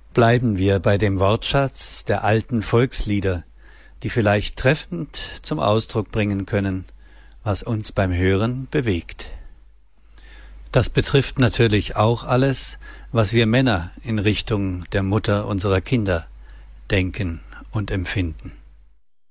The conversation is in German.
Bleiben wir bei dem Wortschatz der alten Volkslieder, die vielleicht treffend zum Ausdruck bringen können, was uns beim Hören bewegt. Das betrifft natürlich auch alles, was wir Männer in Richtung der Mutter unserer Kinder denken und empfinden.